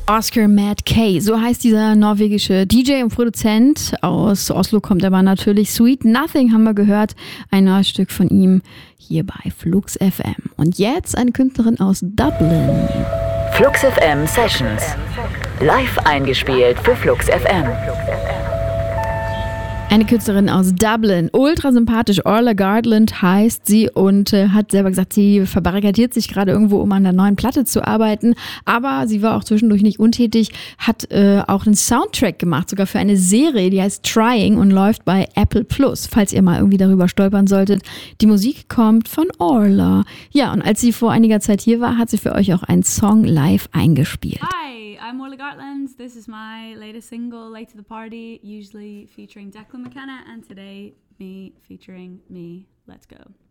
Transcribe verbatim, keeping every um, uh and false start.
Oscar Matt Kay, so heißt dieser norwegische D J und Produzent. Aus Oslo kommt aber natürlich. Sweet Nothing haben wir gehört, ein neues Stück von ihm hier bei Flux F M. Und jetzt eine Künstlerin aus Dublin. Flux F M Sessions, live eingespielt für Flux F M. Eine Künstlerin aus Dublin, ultra sympathisch, Orla Gartland heißt sie und äh, hat selber gesagt, sie verbarrikadiert sich gerade irgendwo, um an der neuen Platte zu arbeiten, aber sie war auch zwischendurch nicht untätig, hat äh, auch einen Soundtrack gemacht, sogar für eine Serie, die heißt Trying und läuft bei Apple Plus, falls ihr mal irgendwie darüber stolpern solltet. Die Musik kommt von Orla. Ja, und als sie vor einiger Zeit hier war, hat sie für euch auch einen Song live eingespielt. Hi, I'm Orla Gartland. This is my latest single, Late to the Party, usually featuring Declan McKenna, and today me featuring me. Let's go.